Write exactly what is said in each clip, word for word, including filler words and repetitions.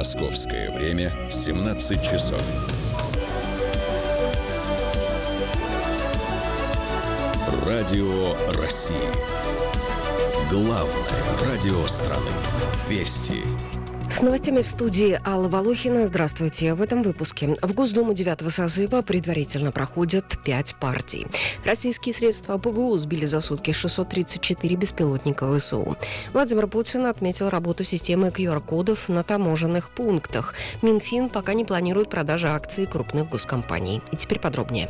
Московское время семнадцать часов. Радио России. Главное радио страны. Вести. С новостями в студии Алла Волохина. Здравствуйте. В этом выпуске. В Госдуму девятого созыва предварительно проходят пять партий. Российские средства ПВО сбили за сутки шестьсот тридцать четыре беспилотника ВСУ. Владимир Путин отметил работу системы ку ар-кодов на таможенных пунктах. Минфин пока не планирует продажи акций крупных госкомпаний. И теперь подробнее.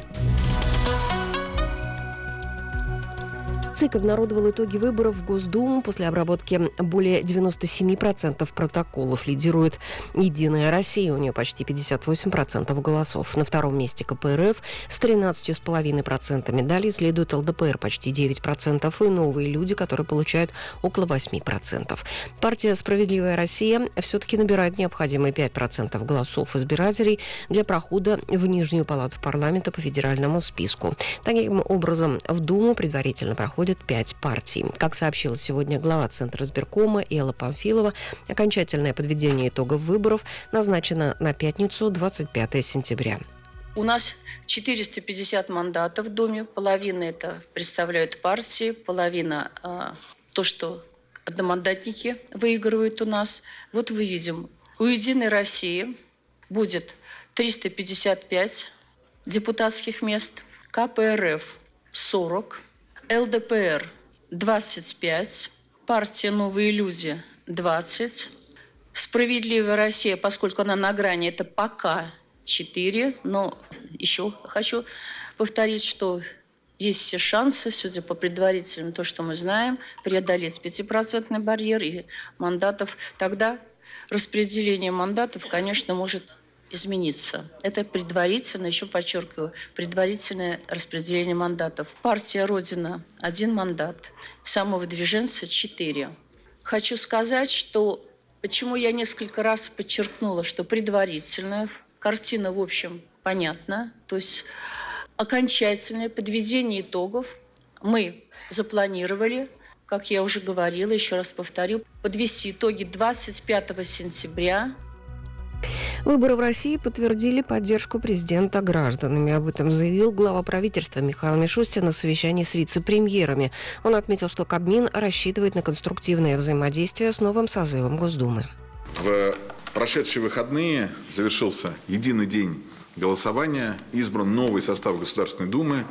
ЦИК обнародовал итоги выборов в Госдуму. После обработки более девяносто семь процентов протоколов лидирует «Единая Россия». У нее почти пятьдесят восемь процентов голосов. На втором месте ка пэ эр эф с тринадцатью целых пять десятых процента. Далее следует эл дэ пэ эр почти девять процентов и «Новые люди», которые получают около восемь процентов. Партия «Справедливая Россия» все-таки набирает необходимые пять процентов голосов избирателей для прохода в Нижнюю палату парламента по федеральному списку. Таким образом, в Думу предварительно проходит пять партий. Как сообщила сегодня глава Центра избиркома Элла Памфилова, окончательное подведение итогов выборов назначено на пятницу, двадцать пятого сентября. У нас четыреста пятьдесят мандатов в Думе. Половина это представляют партии, половина э, то, что одномандатники выигрывают у нас. Вот мы видим, у «Единой России» будет триста пятьдесят пять депутатских мест, ка пэ эр эф сорок, эл дэ пэ эр двадцать пять, партия «Новые люди» двадцать, «Справедливая Россия», поскольку она на грани, это пока четыре, но еще хочу повторить, что есть все шансы, судя по предварительным, то, что мы знаем, преодолеть пятипроцентный барьер и мандатов. Тогда распределение мандатов, конечно, может измениться. Это предварительно, еще подчеркиваю, предварительное распределение мандатов. Партия «Родина» – один мандат, самовыдвиженцы – четыре. Хочу сказать, что почему я несколько раз подчеркнула, что предварительная картина, в общем, понятна, то есть окончательное подведение итогов мы запланировали, как я уже говорила, еще раз повторю, подвести итоги двадцать пятого сентября. Выборы в России подтвердили поддержку президента гражданами. Об этом заявил глава правительства Михаил Мишустин на совещании с вице-премьерами. Он отметил, что Кабмин рассчитывает на конструктивное взаимодействие с новым созывом Госдумы. В прошедшие выходные завершился единый день голосования. Избран новый состав Государственной Думы.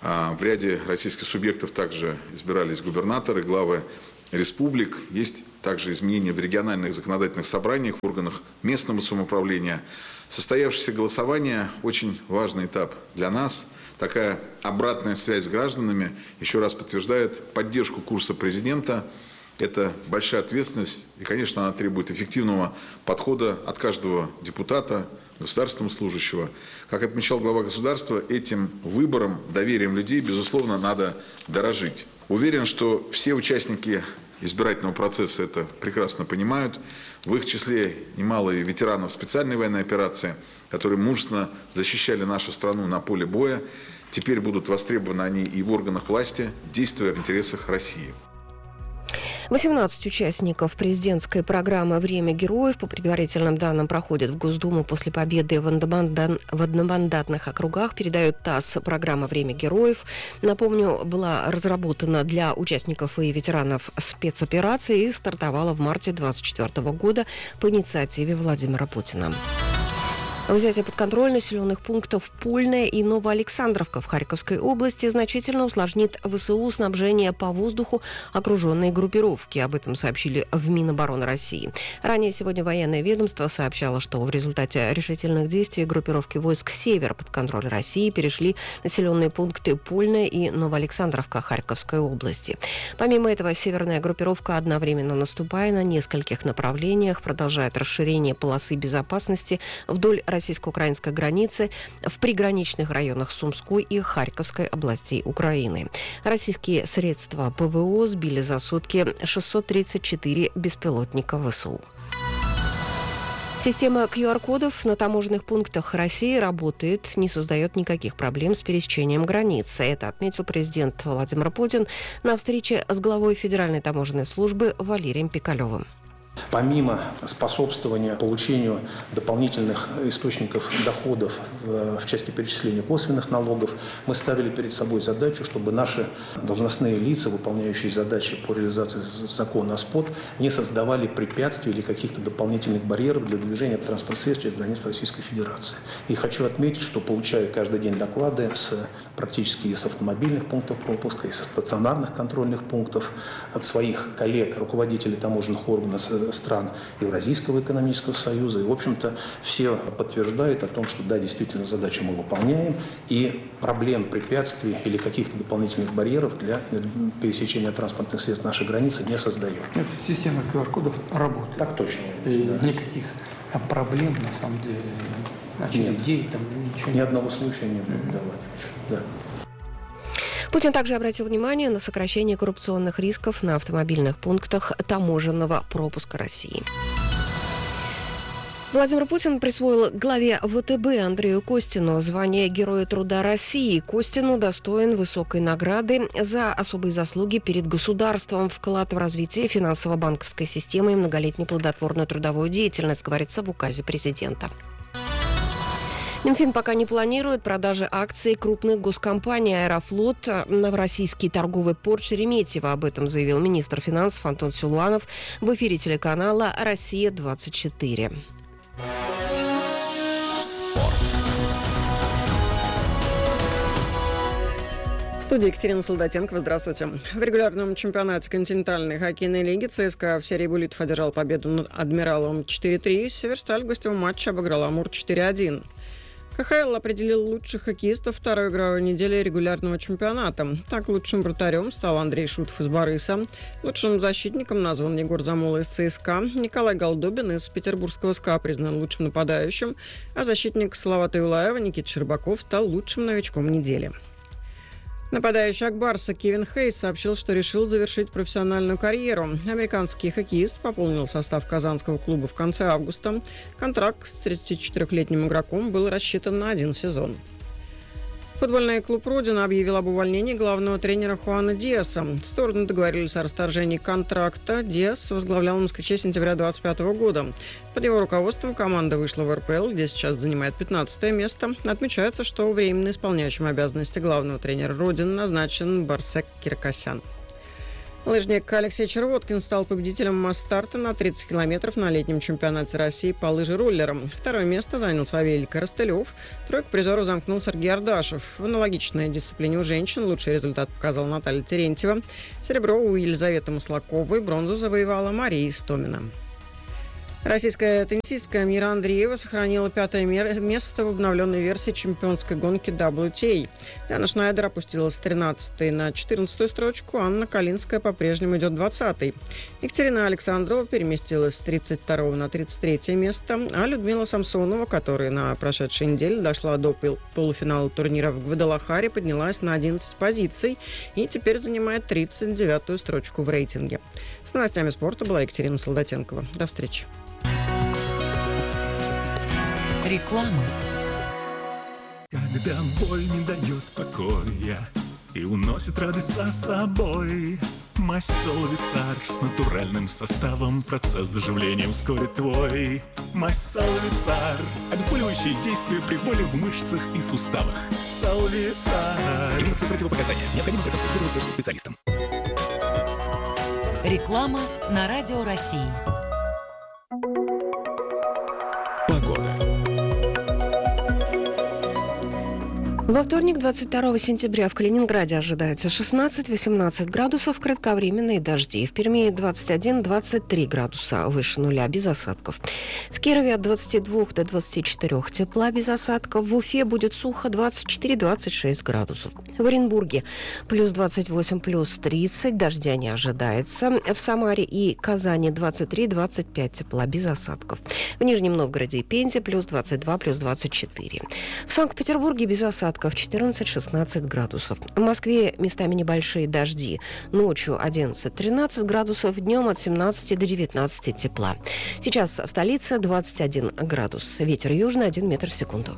В ряде российских субъектов также избирались губернаторы, главы республик. Есть также изменения в региональных законодательных собраниях, в органах местного самоуправления. Состоявшееся голосование – очень важный этап для нас. Такая обратная связь с гражданами еще раз подтверждает поддержку курса президента. Это большая ответственность, и, конечно, она требует эффективного подхода от каждого депутата, государственного служащего. Как отмечал глава государства, этим выбором, доверием людей, безусловно, надо дорожить. Уверен, что все участники избирательного процесса это прекрасно понимают. В их числе немало и ветеранов специальной военной операции, которые мужественно защищали нашу страну на поле боя. Теперь будут востребованы они и в органах власти, действуя в интересах России. восемнадцать участников президентской программы «Время героев» по предварительным данным проходят в Госдуму после победы в одномандатных округах, передает ТАСС. Программа «Время героев», напомню, была разработана для участников и ветеранов спецоперации и стартовала в марте двадцать четвёртого года по инициативе Владимира Путина. Взятие под контроль населенных пунктов Польная и Новоалександровка в Харьковской области значительно усложнит ВСУ снабжение по воздуху окруженной группировки. Об этом сообщили в Минобороны России. Ранее сегодня военное ведомство сообщало, что в результате решительных действий группировки войск «Север» под контроль России перешли населенные пункты Польная и Новоалександровка Харьковской области. Помимо этого, северная группировка, одновременно наступая на нескольких направлениях, продолжает расширение полосы безопасности вдоль российско-украинской границы в приграничных районах Сумской и Харьковской областей Украины. Российские средства ПВО сбили за сутки шестьсот тридцать четыре беспилотника ВСУ. Система ку ар-кодов на таможенных пунктах России работает, не создает никаких проблем с пересечением границы. Это отметил президент Владимир Путин на встрече с главой Федеральной таможенной службы Валерием Пикалевым. Помимо способствования получению дополнительных источников доходов в части перечисления косвенных налогов, мы ставили перед собой задачу, чтобы наши должностные лица, выполняющие задачи по реализации закона о СПОТ, не создавали препятствий или каких-то дополнительных барьеров для движения транспортных средств через границу Российской Федерации. И хочу отметить, что получаю каждый день доклады с, практически из автомобильных пунктов пропуска, и со стационарных контрольных пунктов от своих коллег, руководителей таможенных органов стран Евразийского экономического союза. И, в общем-то, все подтверждают о том, что да, действительно, задачу мы выполняем, и проблем, препятствий или каких-то дополнительных барьеров для пересечения транспортных средств нашей границы не создаем. Система ку ар кодов работает. Так точно. И да. Никаких проблем, на самом деле, очередей, там ничего Ни не одного случая не было. Да. Путин также обратил внимание на сокращение коррупционных рисков на автомобильных пунктах таможенного пропуска России. Владимир Путин присвоил главе вэ тэ бэ Андрею Костину звание Героя труда России. Костин удостоен высокой награды за особые заслуги перед государством, вклад в развитие финансово-банковской системы и многолетнюю плодотворную трудовую деятельность, говорится в указе президента. Минфин пока не планирует продажи акций крупных госкомпаний «Аэрофлот» в российский торговый порт Шереметьево. Об этом заявил министр финансов Антон Силуанов в эфире телеканала «Россия-двадцать четыре». Спорт. В студии Екатерина Солдатенкова. Здравствуйте. В регулярном чемпионате континентальной хоккейной лиги ЦСКА в серии буллитов одержал победу над «Адмиралом» четыре три. Северсталь в гостевом матче обыграл «Амур» четыре один. ка ха эл определил лучших хоккеистов второй игровой недели регулярного чемпионата. Так, лучшим вратарем стал Андрей Шутов из «Бориса». Лучшим защитником назван Егор Замола из ЦСКА. Николай Голдобин из петербургского СКА признан лучшим нападающим. А защитник Салавата Юлаева Никита Щербаков стал лучшим новичком недели. Нападающий Акбарса Кевин Хейс сообщил, что решил завершить профессиональную карьеру. Американский хоккеист пополнил состав казанского клуба в конце августа. Контракт с тридцатичетырёхлетним игроком был рассчитан на один сезон. Футбольный клуб «Родина» объявил об увольнении главного тренера Хуана Диаса. Стороны договорились о расторжении контракта. Диас возглавлял «Москвичей» с сентября двадцать пятого года. Под его руководством команда вышла в эр пэ эл, где сейчас занимает пятнадцатое место. Отмечается, что временно исполняющим обязанности главного тренера «Родины» назначен Барсек Киркосян. Лыжник Алексей Червоткин стал победителем масс-старта на тридцать километров на летнем чемпионате России по лыжероллерам. Второе место занял Савелий Коростылев. Тройку призеров замкнул Сергей Ардашев. В аналогичной дисциплине у женщин лучший результат показала Наталья Терентьева. Серебро у Елизаветы Маслаковой, бронзу завоевала Мария Истомина. Российская теннисистка Мира Андреева сохранила пятое место в обновленной версии чемпионской гонки дабл ю ти эй. Диана Шнайдер опустилась с тринадцатой на четырнадцатую строчку, Анна Калинская по-прежнему идет двадцатой. Екатерина Александрова переместилась с тридцать второго на тридцать третье место, а Людмила Самсонова, которая на прошедшей неделе дошла до полуфинала турнира в Гвадалахаре, поднялась на одиннадцать позиций и теперь занимает тридцать девятую строчку в рейтинге. С новостями спорта была Екатерина Солдатенкова. До встречи. Реклама. Когда боль не дает покоя и уносит радость за собой, Масол Висар с натуральным составом процесс заживления ускорит твой. Масол Висар. Обезболивающие действия при боли в мышцах и суставах. Салвисар. Имеются противопоказания. Необходимо консультироваться со специалистом. Реклама на Радио России. Погода. Во вторник, двадцать второго сентября, в Калининграде ожидается шестнадцать-восемнадцать градусов, кратковременные дожди. В Перми двадцать один - двадцать три градуса выше нуля, без осадков. В Кирове от двадцати двух до двадцати четырёх тепла, без осадков. В Уфе будет сухо, двадцать четыре - двадцать шесть градусов. В Оренбурге плюс двадцать восемь, плюс тридцать, дождя не ожидается. В Самаре и Казани двадцать три - двадцать пять тепла, без осадков. В Нижнем Новгороде и Пензе плюс двадцать два, плюс двадцать четыре. В Санкт-Петербурге без осадков. В четырнадцать - шестнадцать градусов. В Москве местами небольшие дожди. Ночью одиннадцать - тринадцать градусов, днем от семнадцати до девятнадцати тепла. Сейчас в столице двадцать один градус. Ветер южный один метр в секунду.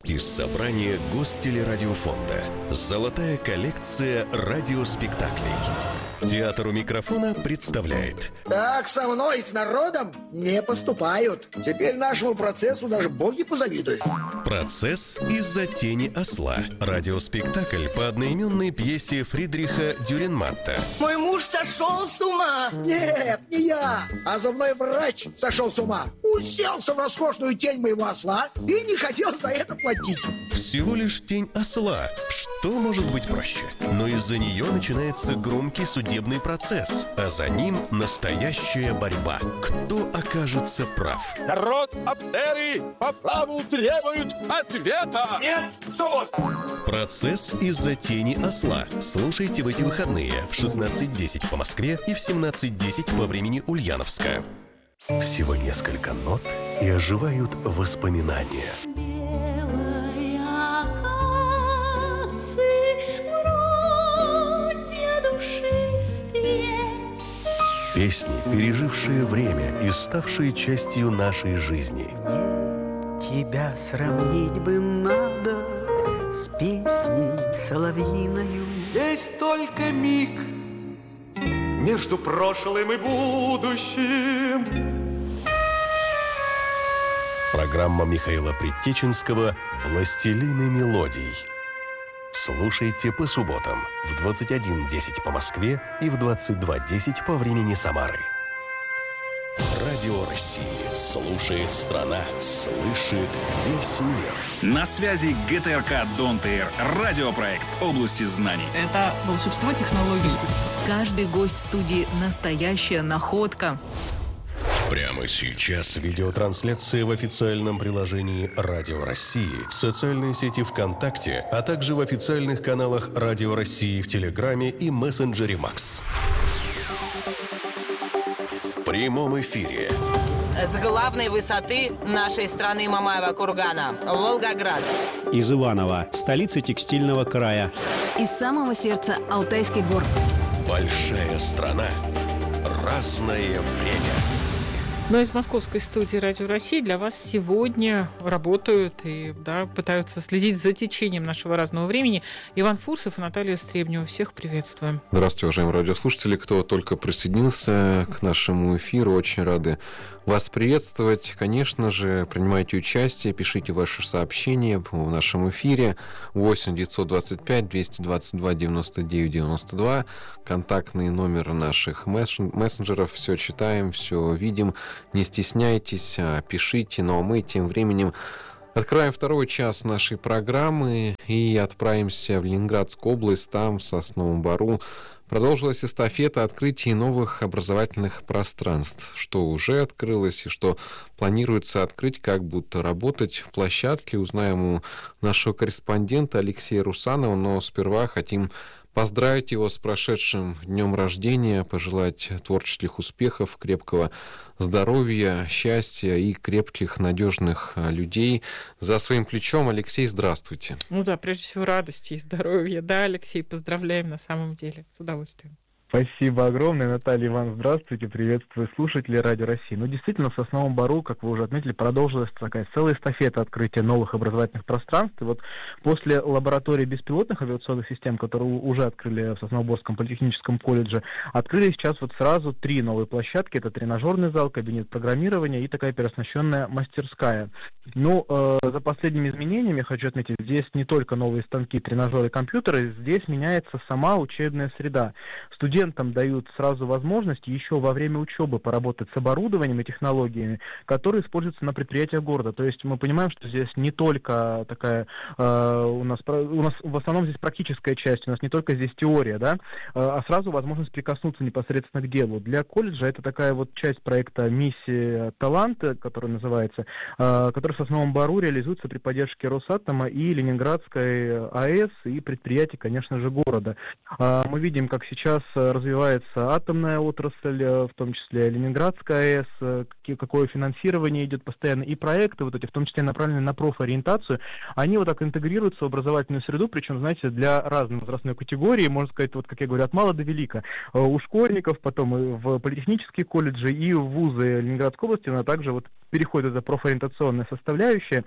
Из собрания Гостелерадиофонда. Золотая коллекция радиоспектаклей. Театр у микрофона представляет. Так со мной, с народом, не поступают. Теперь нашему процессу даже боги позавидуют. Процесс из-за тени осла. Радиоспектакль по одноименной пьесе Фридриха Дюрренматта. Мой муж сошел с ума. Нет, не я, а зубной врач сошел с ума. Уселся в роскошную тень моего осла и не хотел за это платить. Всего лишь тень осла. Что может быть проще? Но из-за нее начинается громкий судебный процесс, а за ним настоящая борьба. Кто окажется прав? Народ Аптерии по праву требует ответа! Нет, соус! Процесс из-за тени осла. Слушайте в эти выходные в шестнадцать десять по Москве и в семнадцать десять по времени Ульяновска. Всего несколько нот, и оживают воспоминания. Песни, пережившие время и ставшие частью нашей жизни. Тебя сравнить бы надо с песней соловьиною. Есть только миг между прошлым и будущим. Программа Михаила Предтеченского «Властелины мелодий». Слушайте по субботам в двадцать один десять по Москве и в двадцать два десять по времени Самары. Радио России. Слушает страна, слышит весь мир. На связи ГТРК Дон-ТР. Радиопроект области знаний. Это волшебство технологий. Каждый гость студии – настоящая находка. Прямо сейчас видеотрансляция в официальном приложении Радио России, в социальной сети ВКонтакте, а также в официальных каналах Радио России в Телеграме и мессенджере Макс. В прямом эфире. С главной высоты нашей страны Мамаева кургана – Волгоград. Из Иваново, столицы текстильного края. Из самого сердца Алтайских гор. Большая страна. Разное время. Но из московской студии Радио России для вас сегодня работают и да, пытаются следить за течением нашего разного времени Иван Фурсов и Наталья Стребнева. Всех приветствуем. Здравствуйте, уважаемые радиослушатели. Кто только присоединился к нашему эфиру, очень рады вас приветствовать. Конечно же, принимайте участие, пишите ваши сообщения в нашем эфире восемь девятьсот двадцать пять двести двадцать два девяносто девять девяносто два. Контактный номер наших мессенджеров. Все читаем, все видим. Не стесняйтесь, пишите. Ну а мы тем временем откроем второй час нашей программы и отправимся в Ленинградскую область. Там, в Сосновом Бору, продолжилась эстафета открытия новых образовательных пространств. Что уже открылось и что планируется открыть, как будут работать в площадке, узнаем у нашего корреспондента Алексея Русанова. Но сперва хотим поздравить его с прошедшим днем рождения, пожелать творческих успехов, крепкого здоровья, счастья и крепких, надежных людей. За своим плечом Алексей, здравствуйте. Ну да, прежде всего радости и здоровья. Да, Алексей, поздравляем на самом деле. С удовольствием. Спасибо огромное, Наталья, Иван, здравствуйте, приветствую слушателей Радио России. Ну, действительно, в Сосновом Бору, как вы уже отметили, продолжилась такая целая эстафета открытия новых образовательных пространств. И вот после лаборатории беспилотных авиационных систем, которую уже открыли в Сосновоборском политехническом колледже, открыли сейчас вот сразу три новые площадки. Это тренажерный зал, кабинет программирования и такая переоснащенная мастерская. Ну, э, за последними изменениями, хочу отметить, здесь не только новые станки, тренажеры, компьютеры, здесь меняется сама учебная среда. Студенты Студентам дают сразу возможность еще во время учебы поработать с оборудованием и технологиями, которые используются на предприятиях города. То есть мы понимаем, что здесь не только такая э, у нас у нас в основном здесь практическая часть, у нас не только здесь теория, да, э, а сразу возможность прикоснуться непосредственно к делу. Для колледжа это такая вот часть проекта «Миссия таланта», который называется, э, который в Сосновом Бору реализуется при поддержке Росатома и Ленинградской АЭС и предприятий, конечно же, города. Э, мы видим, как сейчас развивается атомная отрасль, в том числе Ленинградская АЭС, какое финансирование идет постоянно, и проекты, вот эти, в том числе направленные на профориентацию, они вот так интегрируются в образовательную среду, причем, знаете, для разной возрастной категории, можно сказать, вот, как я говорю, от мала до велика. У школьников, потом и в политехнические колледжи, и в вузы Ленинградской области, но также вот переходит эта профориентационная составляющая.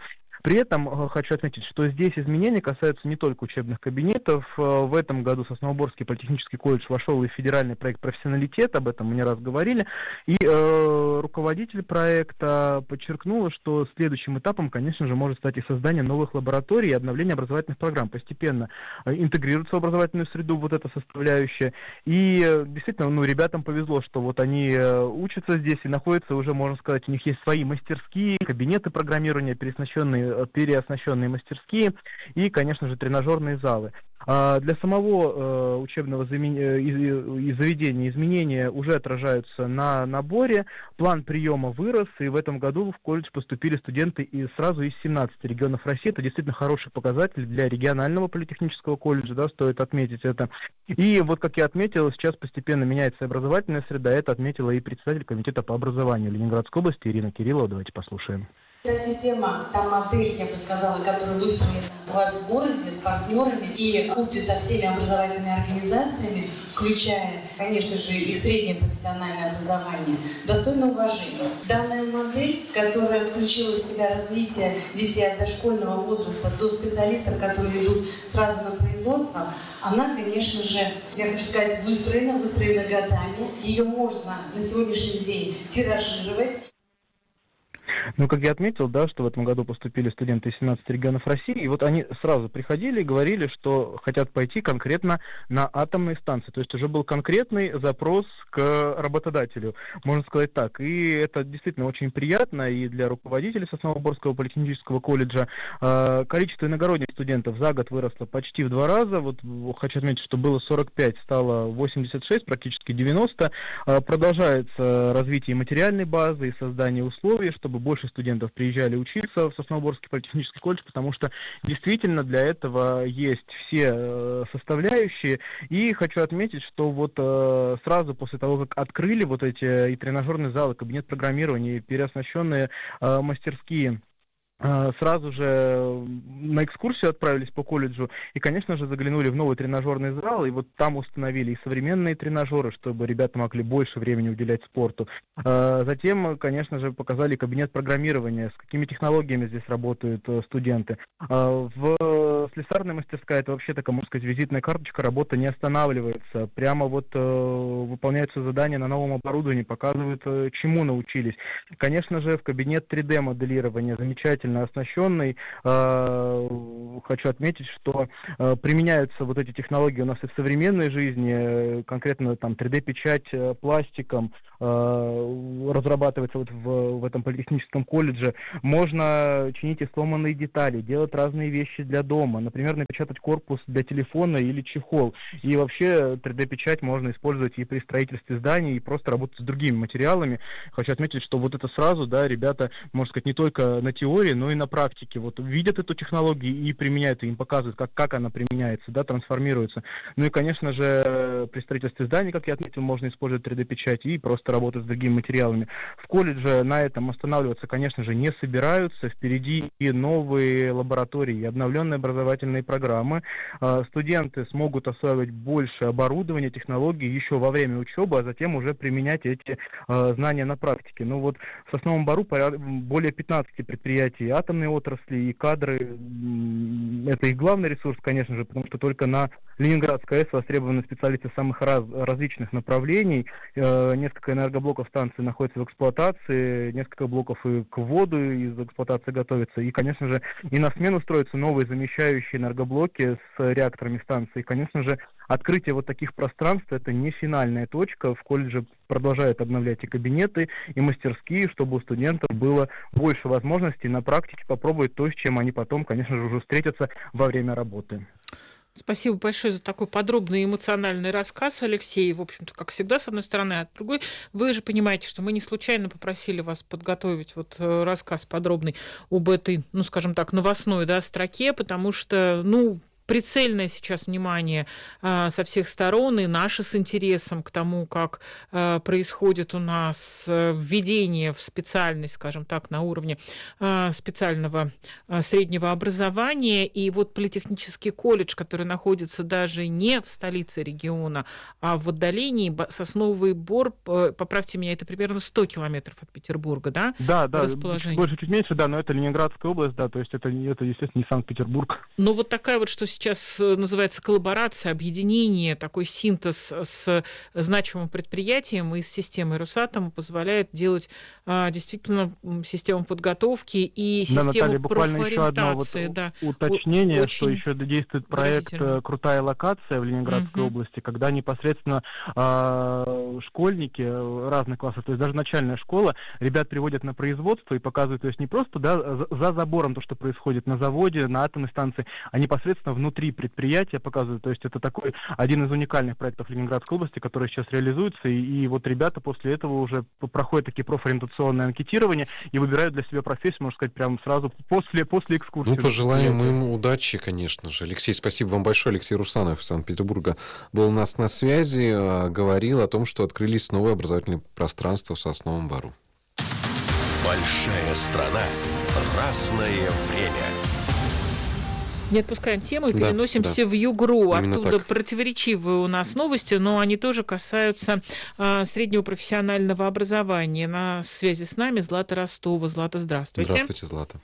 При этом хочу отметить, что здесь изменения касаются не только учебных кабинетов. В этом году Сосновоборский политехнический колледж вошел и в федеральный проект «Профессионалитет», об этом мы не раз говорили, и э, руководитель проекта подчеркнула, что следующим этапом, конечно же, может стать и создание новых лабораторий и обновление образовательных программ. Постепенно интегрируется в образовательную среду вот эта составляющая. И действительно, ну, ребятам повезло, что вот они учатся здесь и находятся уже, можно сказать, у них есть свои мастерские, кабинеты программирования, переоснащенные, переоснащенные мастерские и, конечно же, тренажерные залы. Для самого учебного заведения изменения уже отражаются на наборе. План приема вырос, и в этом году в колледж поступили студенты из, сразу из семнадцати регионов России. Это действительно хороший показатель для регионального политехнического колледжа, да, стоит отметить это. И вот, как я отметил, сейчас постепенно меняется образовательная среда. Это отметила и председатель комитета по образованию Ленинградской области Ирина Кириллова. Давайте послушаем. Та система, та модель, я бы сказала, которая выстроена у вас в городе с партнерами и в купе со всеми образовательными организациями, включая, конечно же, и среднее профессиональное образование, достойна уважения. Данная модель, которая включила в себя развитие детей от дошкольного возраста до специалистов, которые идут сразу на производство, она, конечно же, я хочу сказать, выстроена, выстроена годами. Ее можно на сегодняшний день тиражировать. Ну, как я отметил, да, что в этом году поступили студенты из семнадцати регионов России, и вот они сразу приходили и говорили, что хотят пойти конкретно на атомные станции. То есть уже был конкретный запрос к работодателю, можно сказать так. И это действительно очень приятно и для руководителей Сосновоборского политехнического колледжа. Количество иногородних студентов за год выросло почти в два раза. Вот хочу отметить, что было сорок пять, стало восемьдесят шесть, практически девяносто. Продолжается развитие материальной базы и создание условий, чтобы больше студентов приезжали учиться в Сосновоборский политехнический колледж, потому что действительно для этого есть все составляющие. И хочу отметить, что вот сразу после того, как открыли вот эти и тренажерные залы, кабинет программирования, и переоснащенные мастерские, сразу же на экскурсию отправились по колледжу и, конечно же, заглянули в новый тренажерный зал, и вот там установили и современные тренажеры, чтобы ребята могли больше времени уделять спорту. Затем, конечно же, показали кабинет программирования, с какими технологиями здесь работают студенты. В слесарной мастерской это вообще такая, можно сказать, визитная карточка, работа не останавливается. Прямо вот выполняются задания на новом оборудовании, показывают, чему научились. Конечно же, в кабинет три дэ моделирования замечательно оснащенный. Хочу отметить, что применяются вот эти технологии у нас и в современной жизни, конкретно там три дэ-печать пластиком разрабатывается вот в, в этом политехническом колледже. Можно чинить и сломанные детали, делать разные вещи для дома, например, напечатать корпус для телефона или чехол. И вообще три дэ-печать можно использовать и при строительстве зданий, и просто работать с другими материалами. Хочу отметить, что вот это сразу, да, ребята, можно сказать, не только на теории, но и на практике. Вот видят эту технологию и применяют, и им показывают, как, как она применяется, да, трансформируется. Ну и, конечно же, при строительстве зданий, как я отметил, можно использовать три дэ-печать и просто работать с другими материалами. В колледже на этом останавливаться, конечно же, не собираются. Впереди и новые лаборатории, и обновленные образовательные программы. Студенты смогут осваивать больше оборудования, технологий еще во время учебы, а затем уже применять эти знания на практике. Ну вот в Сосновом Бору более пятнадцати предприятий атомной отрасли, и кадры – это их главный ресурс, конечно же, потому что только на Ленинградской АЭС востребованы специалисты самых раз, различных направлений. Э, несколько энергоблоков станции находятся в эксплуатации, несколько блоков и к вводу из эксплуатации готовятся. И, конечно же, и на смену строятся новые замещающие энергоблоки с реакторами станции. И, конечно же, открытие вот таких пространств – это не финальная точка. В колледже продолжают обновлять и кабинеты, и мастерские, чтобы у студентов было больше возможностей на практике попробовать то, с чем они потом, конечно же, уже встретятся во время работы. Спасибо большое за такой подробный эмоциональный рассказ, Алексей. В общем-то, как всегда, с одной стороны, а с другой, вы же понимаете, что мы не случайно попросили вас подготовить вот рассказ подробный об этой, ну, скажем так, новостной, да, строке, потому что, ну, прицельное сейчас внимание со всех сторон, и наше с интересом к тому, как происходит у нас введение в специальность, скажем так, на уровне специального среднего образования. И вот политехнический колледж, который находится даже не в столице региона, а в отдалении, Сосновый Бор, поправьте меня, это примерно сто километров от Петербурга, да? Да, да, больше, чуть меньше, да, но это Ленинградская область, да, то есть это, это естественно, не Санкт-Петербург. Но вот такая вот, что сейчас называется коллаборация, объединение, такой синтез с значимым предприятием и с системой Росатома позволяет делать а, действительно систему подготовки и систему да, Наталья, буквально профориентации. Еще одно да, вот уточнение, очень что еще действует проект «Крутая локация» в Ленинградской uh-huh. области, когда непосредственно э, школьники разных классов, то есть даже начальная школа, ребят приводят на производство и показывают, то есть не просто да, за, за забором то, что происходит на заводе, на атомной станции, а непосредственно внутри предприятия показывают, то есть это такой один из уникальных проектов Ленинградской области, который сейчас реализуется, и, и вот ребята после этого уже проходят такие профориентационные анкетирования и выбирают для себя профессию, можно сказать, прямо сразу после, после экскурсии. Ну, пожелаем им удачи, конечно же. Алексей, спасибо вам большое. Алексей Русанов из Санкт-Петербурга был у нас на связи, говорил о том, что открылись новые образовательные пространства в Сосновом Бору. Большая страна, разное время. Не отпускаем тему и да, переносимся да. в Югру. Именно Оттуда так. Противоречивые у нас новости, но они тоже касаются а, среднего профессионального образования. На связи с нами Злата Ростова. Злата, здравствуйте. Здравствуйте, Злата.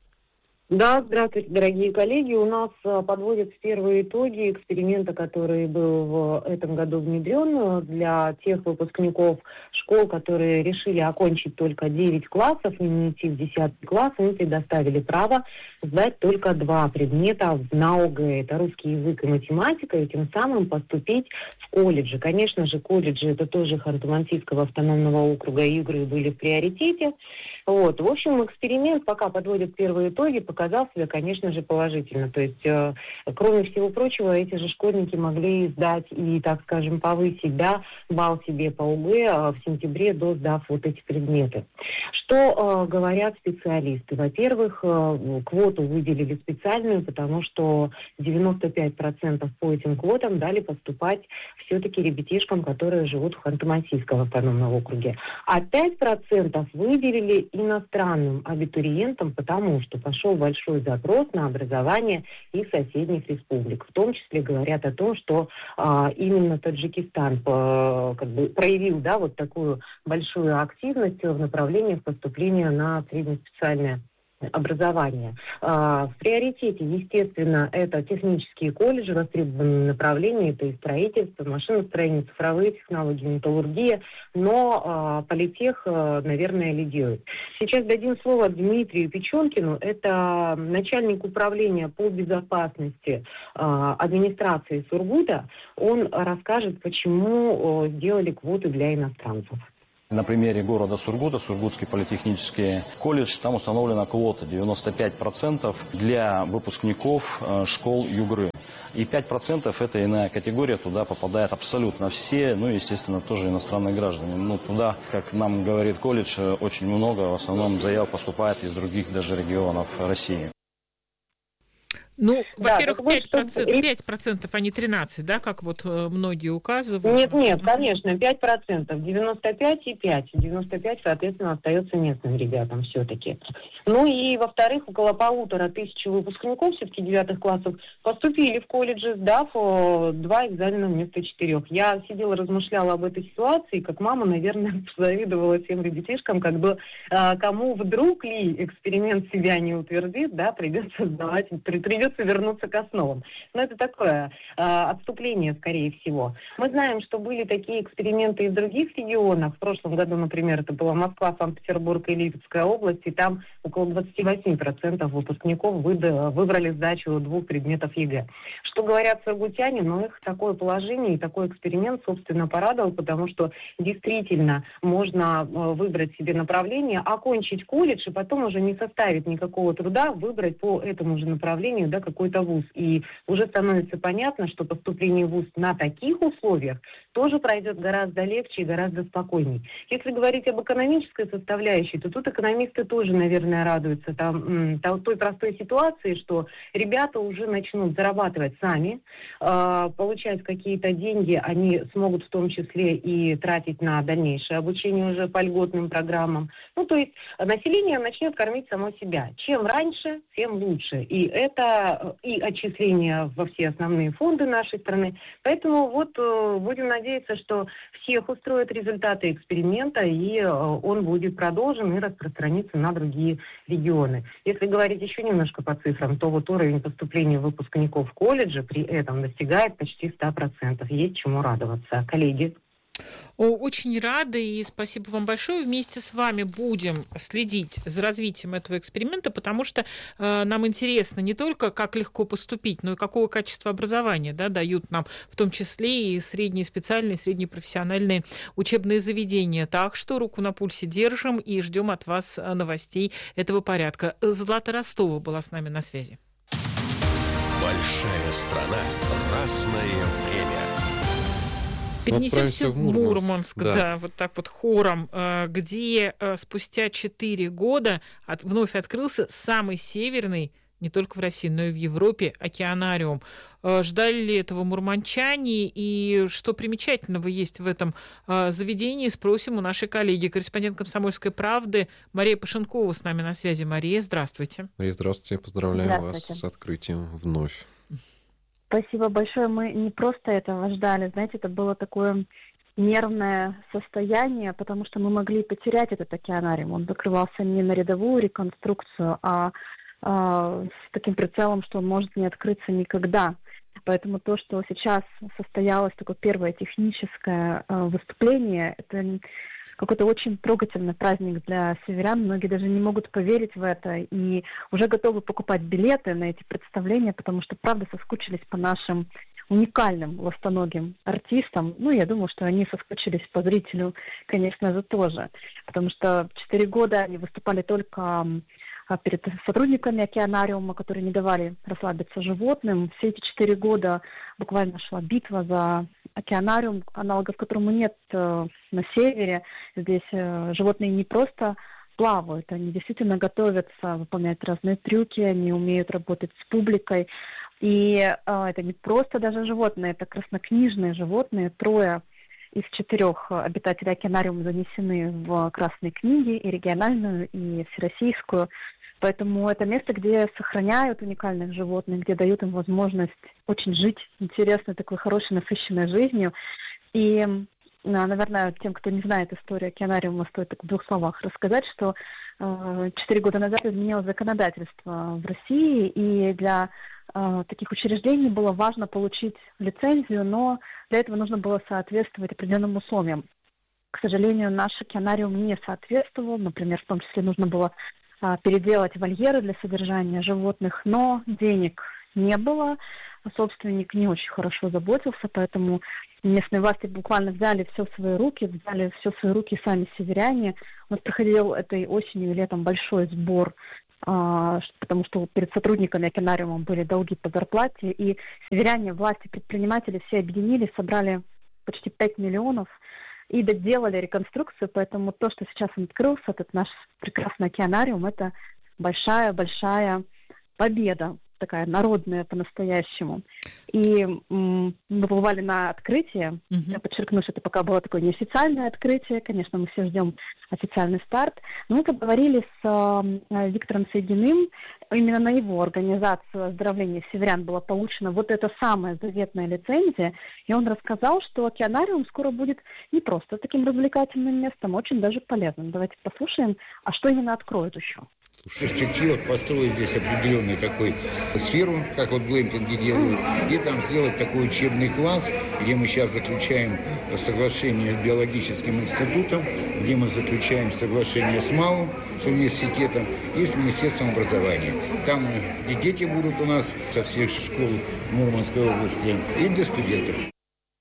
Да, здравствуйте, дорогие коллеги. У нас подводятся первые итоги эксперимента, который был в этом году внедрен для тех выпускников школ, которые решили окончить только девять классов и не идти в десятый класс. Им предоставили право сдать только два предмета на ОГЭ. Это русский язык и математика, и тем самым поступить в колледжи. Конечно же, колледжи, это тоже Ханты-Мансийского автономного округа, Югры были в приоритете. Вот. В общем, эксперимент, пока подводят первые итоги, показал себя, конечно же, положительно. То есть, э, кроме всего прочего, эти же школьники могли сдать и, так скажем, повысить да, балл себе по ОГЭ э, в сентябре, до сдав вот эти предметы. Что э, говорят специалисты? Во-первых, э, квоту выделили специальную, потому что девяносто пять процентов по этим квотам дали поступать все-таки ребятишкам, которые живут в Ханты-Мансийском автономном округе. А пять процентов выделили иностранным абитуриентам, потому что пошел большой запрос на образование из соседних республик. В том числе говорят о том, что а, именно Таджикистан а, как бы проявил да, вот такую большую активность в направлении поступления на среднеспециальное образования. В приоритете, естественно, это технические колледжи, востребованные направления, это и строительство, машиностроение, цифровые технологии, металлургия, но политех, наверное, лидирует. Сейчас дадим слово Дмитрию Печенкину, это начальник управления по безопасности администрации Сургута. Он расскажет, почему сделали квоты для иностранцев. На примере города Сургута, Сургутский политехнический колледж, там установлена квота девяносто пять процентов для выпускников школ Югры. И пять процентов это иная категория, туда попадают абсолютно все, ну, естественно, тоже иностранные граждане. Ну, туда, как нам говорит колледж, очень много, в основном заявок поступает из других даже регионов России. Ну, да, во-первых, пять процентов, пять процентов, а не тринадцать, да, как вот многие указывают? Нет, нет, конечно, пять процентов, девяносто пять и пять. девяносто пять, соответственно, остается местным ребятам все-таки. Ну и, во-вторых, около полутора тысяч выпускников все-таки девятых классов поступили в колледжи, сдав два экзамена вместо четырех. Я сидела, размышляла об этой ситуации, как мама, наверное, завидовала всем ребятишкам, как бы кому вдруг ли эксперимент себя не утвердит, да, придется сдавать, придется вернуться к основам. Но это такое э, отступление, скорее всего. Мы знаем, что были такие эксперименты и в других регионах. В прошлом году, например, это была Москва, Санкт-Петербург и Липецкая область, и там около двадцать восемь процентов выпускников выда- выбрали сдачу двух предметов ЕГЭ. Что говорят сургутяне, но их такое положение и такой эксперимент, собственно, порадовал, потому что действительно можно э, выбрать себе направление, окончить колледж, и потом уже не составит никакого труда выбрать по этому же направлению да, какой-то вуз. И уже становится понятно, что поступление в вуз на таких условиях тоже пройдет гораздо легче и гораздо спокойней. Если говорить об экономической составляющей, то тут экономисты тоже, наверное, радуются там, той простой ситуации, что ребята уже начнут зарабатывать сами, э, получать какие-то деньги, они смогут в том числе и тратить на дальнейшее обучение уже по льготным программам. Ну, то есть население начнет кормить само себя. Чем раньше, тем лучше. И это и отчисления во все основные фонды нашей страны. Поэтому вот э, будем надеяться, что всех устроят результаты эксперимента, и э, он будет продолжен и распространится на другие регионы. Если говорить еще немножко по цифрам, то вот уровень поступления выпускников колледжа при этом достигает почти сто процентов. Есть чему радоваться. Коллеги? Очень рада, и спасибо вам большое. Вместе с вами будем следить за развитием этого эксперимента, потому что э, нам интересно не только, как легко поступить, но и какого качества образования, да, дают нам, в том числе и средние специальные, средние профессиональные учебные заведения. Так что руку на пульсе держим и ждем от вас новостей этого порядка. Злата Ростова была с нами на связи. Большая страна, разное время. Перенесемся в Мурманск, Мурманск да. да, вот так вот хором, где спустя четыре года от, вновь открылся самый северный, не только в России, но и в Европе, океанариум. Ждали ли этого мурманчане, и что примечательного есть в этом заведении, спросим у нашей коллеги, корреспондент «Комсомольской правды» Мария Пашенкова с нами на связи. Мария, здравствуйте. Мария, здравствуйте, поздравляю здравствуйте. вас с открытием вновь. Спасибо большое. Мы не просто этого ждали. Знаете, это было такое нервное состояние, потому что мы могли потерять этот океанариум. Он закрывался не на рядовую реконструкцию, а, а с таким прицелом, что он может не открыться никогда. Поэтому то, что сейчас состоялось такое первое техническое а, выступление, это какой-то очень трогательный праздник для северян. Многие даже не могут поверить в это и уже готовы покупать билеты на эти представления, потому что, правда, соскучились по нашим уникальным ластоногим артистам. Ну, я думаю, что они соскучились по зрителю, конечно же, тоже. Потому что четыре года они выступали только перед сотрудниками океанариума, которые не давали расслабиться животным. Все эти четыре года буквально шла битва за океанариум, аналогов которому нет э, на севере. Здесь э, животные не просто плавают, они действительно готовятся, выполняют разные трюки, они умеют работать с публикой. И э, это не просто даже животные, это краснокнижные животные. Трое из четырех обитателей океанариума занесены в красные книги, и региональную, и всероссийскую. Поэтому это место, где сохраняют уникальных животных, где дают им возможность очень жить интересной, такой хорошей, насыщенной жизнью. И, наверное, тем, кто не знает историю океанариума, стоит так в двух словах рассказать, что четыре года назад изменилось законодательство в России, и для э, таких учреждений было важно получить лицензию, но для этого нужно было соответствовать определенным условиям. К сожалению, наш океанариум не соответствовал, например, в том числе нужно было переделать вольеры для содержания животных, но денег не было, собственник не очень хорошо заботился, поэтому местные власти буквально взяли все в свои руки, взяли все в свои руки сами северяне. У нас проходил этой осенью и летом большой сбор, потому что перед сотрудниками океанариума были долги по зарплате, и северяне, власти, предприниматели все объединились, собрали почти пять миллионов, и доделали реконструкцию, поэтому то, что сейчас он открылся, этот наш прекрасный океанариум, это большая-большая победа, такая народная по-настоящему. И м- мы побывали на открытии, mm-hmm. я подчеркну, что это пока было такое неофициальное открытие, конечно, мы все ждем официальный старт, но мы поговорили с э, Виктором Сайдиным, именно на его организацию оздоровления северян была получена вот эта самая заветная лицензия, и он рассказал, что океанариум скоро будет не просто таким развлекательным местом, а очень даже полезным. Давайте послушаем, а что именно откроют еще. В перспективах построить здесь определенную такую сферу, как вот глэмпинги делают, и там сделать такой учебный класс, где мы сейчас заключаем соглашение с биологическим институтом, где мы заключаем соглашение с МАУ, с университетом и с Министерством образования. Там и дети будут у нас со всех школ Мурманской области, и для студентов.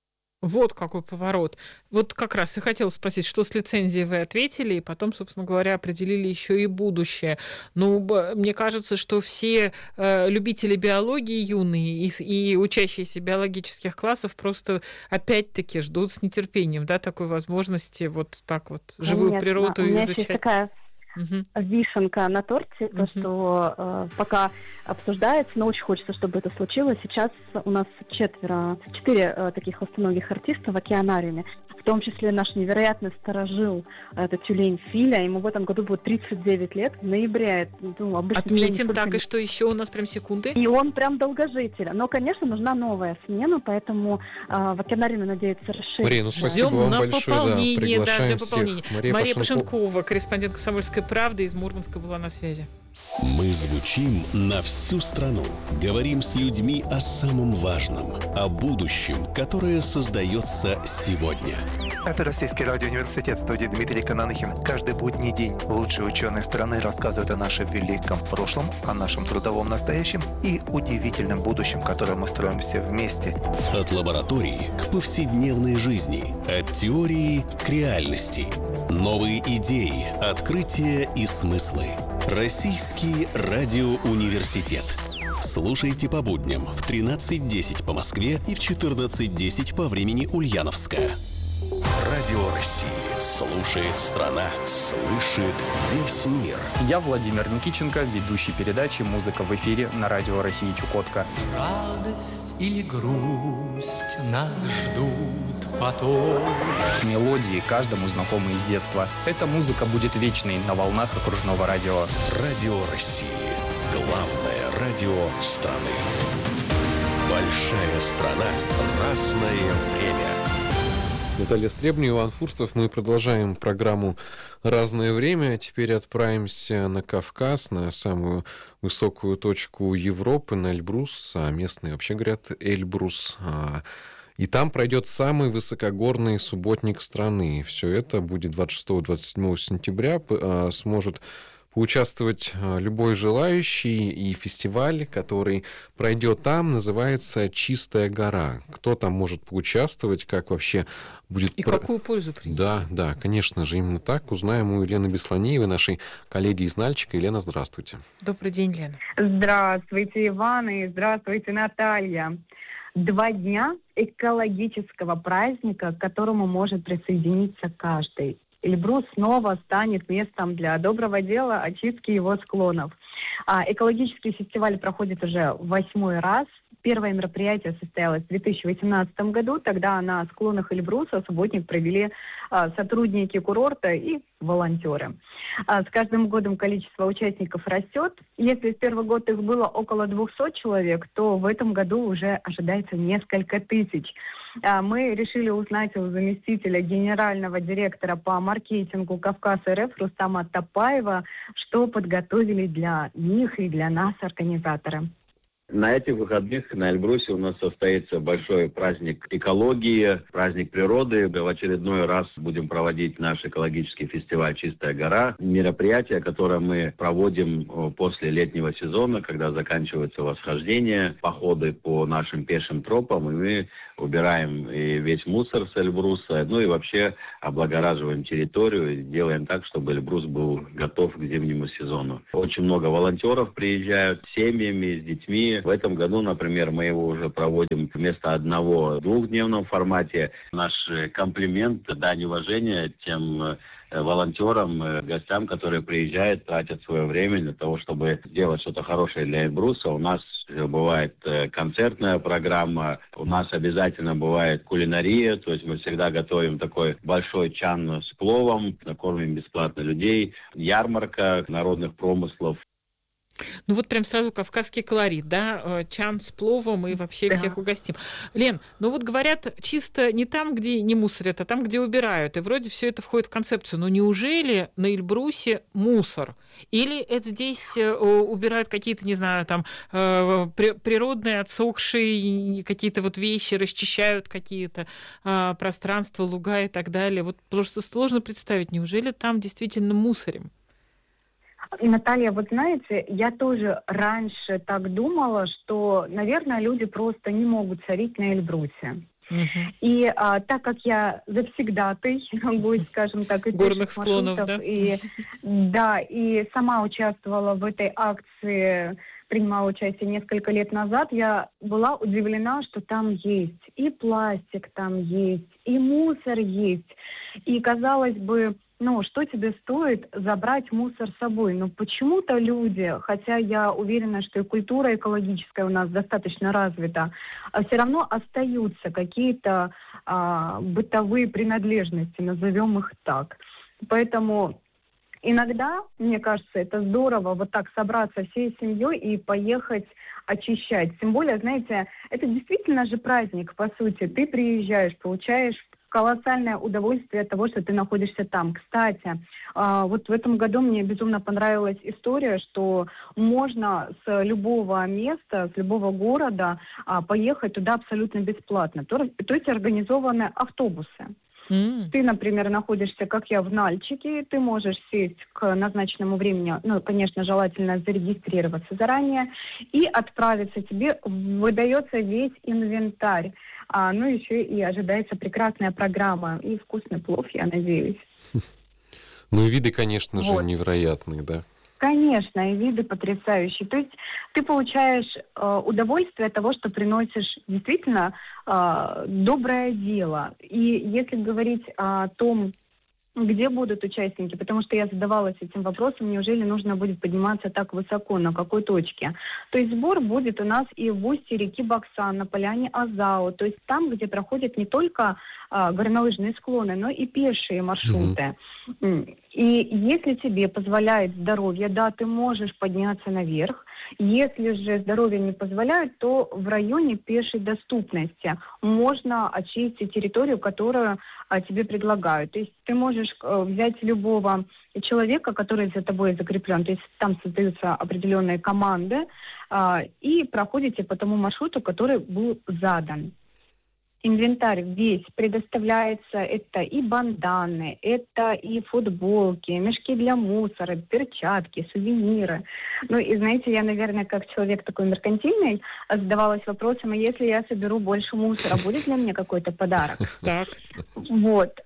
Вот какой поворот. Вот как раз и хотела спросить, что с лицензией вы ответили, и потом, собственно говоря, определили еще и будущее. Ну, мне кажется, что все э, любители биологии юные и, и учащиеся биологических классов просто опять-таки ждут с нетерпением, да, такой возможности вот так вот живую Конечно. природу У меня изучать. есть такая Uh-huh. вишенка на торте, uh-huh. то, что э, пока обсуждается, но очень хочется, чтобы это случилось. Сейчас у нас четверо, четыре э, таких остроногих артиста в океанариуме, в том числе наш невероятный старожил, это тюлень Филя, ему в этом году будет тридцать девять лет, в ноябре. Ну, отметим так, и что еще у нас прям секунды? И он прям долгожитель. Но, конечно, нужна новая смена, поэтому э, в океанариуме надеется расширить. Мария, ну спасибо Ждем вам на большое, пополнение, да, приглашаем да, для пополнения. всех. Мария, Мария Пашенкова, Пашенкова, корреспондент «Комсомольской правды» из Мурманска, была на связи. Мы звучим на всю страну. Говорим с людьми о самом важном, о будущем, которое создается сегодня. Это Российский радиоуниверситет, студии Дмитрий Кананахин. Каждый будний день лучшие ученые страны рассказывают о нашем великом прошлом, о нашем трудовом настоящем и удивительном будущем, которое мы строим все вместе. От лаборатории к повседневной жизни, от теории к реальности. Новые идеи, открытия и смыслы. Российский радиоуниверситет. Слушайте по будням в тринадцать десять по Москве и в четырнадцать десять по времени Ульяновска. Радио России. Слушает страна. Слышит весь мир. Я Владимир Никиченко, ведущий передачи «Музыка в эфире» на Радио России Чукотка. Радость или грусть нас ждут потом. Мелодии каждому знакомы из детства. Эта музыка будет вечной на волнах окружного радио. Радио России. Главное радио страны. Большая страна. Разное время. Наталья Стребня, Иван Фурцев. Мы продолжаем программу «Разное время». Теперь отправимся на Кавказ, на самую высокую точку Европы, на Эльбрус. А местные вообще говорят Эльбрус. И там пройдет самый высокогорный субботник страны. Все это будет двадцать шестого - двадцать седьмого сентября. Сможет поучаствовать любой желающий, и фестиваль, который пройдет там, называется «Чистая гора». Кто там может поучаствовать, как вообще будет... И про... какую пользу принести? Да, да, конечно же, именно так. Узнаем у Елены Бесланеевой, нашей коллеги из Нальчика. Елена, здравствуйте. Добрый день, Лена. Здравствуйте, Иван, и здравствуйте, Наталья. Два дня экологического праздника, к которому может присоединиться каждый. Эльбрус снова станет местом для доброго дела, очистки его склонов. А, экологический фестиваль проходит уже восьмой раз. Первое мероприятие состоялось в две тысячи восемнадцатом году. Тогда на склонах Эльбруса субботник провели а, сотрудники курорта и волонтеры. А, с каждым годом количество участников растет. Если в первый год их было около двухсот человек, то в этом году уже ожидается несколько тысяч. А, мы решили узнать у заместителя генерального директора по маркетингу Кавказ РФ Рустама Тапаева, что подготовили для них и для нас организаторы. На этих выходных на Эльбрусе у нас состоится большой праздник экологии, праздник природы. В очередной раз будем проводить наш экологический фестиваль «Чистая гора». Мероприятие, которое мы проводим после летнего сезона, когда заканчивается восхождение, походы по нашим пешим тропам, и мы убираем и весь мусор с Эльбруса, ну и вообще облагораживаем территорию, и делаем так, чтобы Эльбрус был готов к зимнему сезону. Очень много волонтеров приезжают с семьями, с детьми. В этом году, например, мы его уже проводим вместо одного в двухдневном формате. Наш комплимент, дань уважения тем волонтерам, гостям, которые приезжают, тратят свое время для того, чтобы сделать что-то хорошее для Эльбруса. У нас бывает концертная программа, у нас обязательно бывает кулинария, то есть мы всегда готовим такой большой чан с пловом, кормим бесплатно людей, ярмарка народных промыслов. Ну вот прям сразу кавказский колорит, да, чан с пловом и вообще да. всех угостим. Лен, ну вот говорят, чисто не там, где не мусорят, а там, где убирают, и вроде все это входит в концепцию. Но неужели на Эльбрусе мусор? Или это здесь убирают какие-то, не знаю, там природные, отсохшие какие-то вот вещи, расчищают какие-то пространства, луга и так далее? Вот просто сложно представить, неужели там действительно мусорим? Наталья, вот знаете, я тоже раньше так думала, что, наверное, люди просто не могут царить на Эльбрусе. Uh-huh. И а, так как я завсегдатый, гость, скажем так, из горных склонов, да? И, да, и сама участвовала в этой акции, принимала участие несколько лет назад, я была удивлена, что там есть и пластик, там есть, и мусор есть. И, казалось бы, ну, что тебе стоит забрать мусор с собой? Но почему-то люди, хотя я уверена, что и культура экологическая у нас достаточно развита, все равно остаются какие-то а, бытовые принадлежности, назовем их так. Поэтому иногда, мне кажется, это здорово вот так собраться всей семьей и поехать очищать. Тем более, знаете, это действительно же праздник, по сути. Ты приезжаешь, получаешь колоссальное удовольствие от того, что ты находишься там. Кстати, вот в этом году мне безумно понравилась история, что можно с любого места, с любого города поехать туда абсолютно бесплатно. То есть организованы автобусы. Mm. Ты, например, находишься, как я, в Нальчике, ты можешь сесть к назначенному времени, ну, конечно, желательно зарегистрироваться заранее, и отправиться. Тебе выдается весь инвентарь. А, ну, еще и ожидается прекрасная программа и вкусный плов, я надеюсь. Ну, и виды, конечно же, вот. Невероятные, да? Конечно, и виды потрясающие. То есть ты получаешь э, удовольствие от того, что приносишь действительно э, доброе дело. И если говорить о том, где будут участники, потому что я задавалась этим вопросом, неужели нужно будет подниматься так высоко, на какой точке. То есть сбор будет у нас и в устье реки Баксан, на поляне Азау, то есть там, где проходят не только а, горнолыжные склоны, но и пешие маршруты. Mm-hmm. И если тебе позволяет здоровье, да, ты можешь подняться наверх. Если же здоровье не позволяет, то в районе пешей доступности можно очистить территорию, которую а, тебе предлагают. То есть ты можешь а, взять любого человека, который за тобой закреплен, то есть там создаются определенные команды, а, и проходите по тому маршруту, который был задан. Инвентарь весь предоставляется, это и банданы, это и футболки, мешки для мусора, перчатки, сувениры. Ну и знаете, я, наверное, как человек такой меркантильный, задавалась вопросом, а если я соберу больше мусора, будет ли мне какой-то подарок? Так. Вот.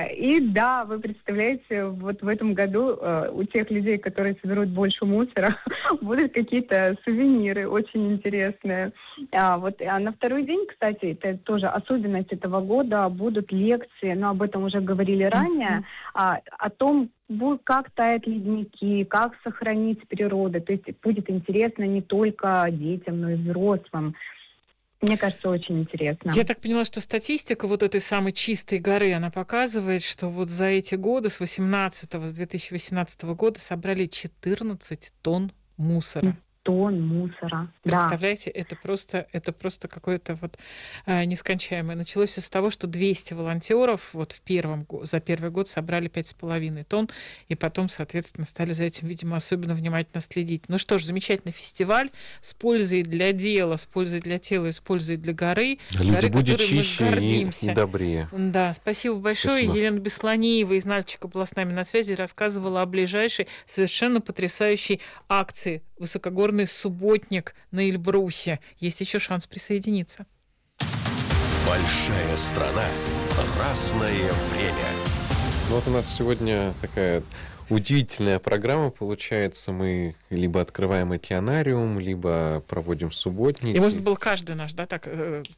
И да, вы представляете, вот в этом году у тех людей, которые соберут больше мусора, будут какие-то сувениры очень интересные. А вот а на второй день, кстати, это тоже особенность этого года, будут лекции, но об этом уже говорили ранее, mm-hmm. а, о том, как тают ледники, как сохранить природу. То есть будет интересно не только детям, но и взрослым. Мне кажется, очень интересно. Я так поняла, что статистика вот этой самой чистой горы, она показывает, что вот за эти годы, с восемнадцатого, с две тысячи восемнадцатого года собрали четырнадцать тонн мусора. Тонн мусора. Представляете, да. это просто, это просто какое-то вот э, нескончаемое. Началось все с того, что двести волонтеров вот в первом, за первый год собрали пять с половиной тонн, и потом, соответственно, стали за этим, видимо, особенно внимательно следить. Ну что ж, замечательный фестиваль с пользой для дела, с пользой для тела и с пользой для горы. Люди горы, будет чище мы гордимся. И добрее. Да, спасибо большое. Спасибо. Елена Бесланиева из Нальчика была с нами на связи и рассказывала о ближайшей совершенно потрясающей акции «Высокогорный субботник» на Эльбрусе. Есть еще шанс присоединиться. Большая страна. Разное время. Ну вот у нас сегодня такая удивительная программа получается. Мы либо открываем океанариум, либо проводим субботники. И можно было каждый наш, да, так